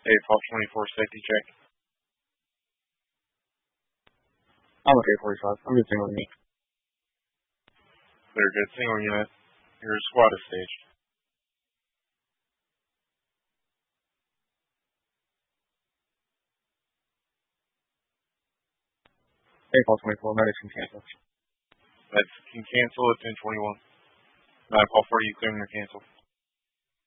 A1224 safety check. I'm okay, 45. I'm just single me. Very good. Single unit. Your squad is staged. A1224, medics can cancel. Medics can cancel at 1021. 9 call 40, you clearing or cancel.